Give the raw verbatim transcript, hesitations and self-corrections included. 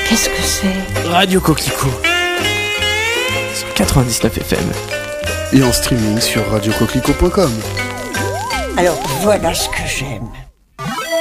Qu'est-ce que c'est ? Radio Coquelicot sur quatre-vingt-dix-neuf F M et en streaming sur radio coquelicot point com. Alors voilà ce que j'aime.